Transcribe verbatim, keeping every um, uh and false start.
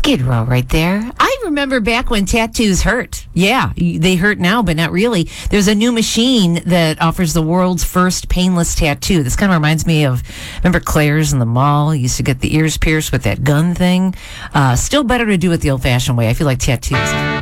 Skid Row right there. I remember back when tattoos hurt. Yeah, they hurt now, but not really. There's a new machine that offers the world's first painless tattoo. This kind of reminds me of, remember Claire's in the mall? You used to get the ears pierced with that gun thing. Uh, still better to do it the old-fashioned way. I feel like tattoos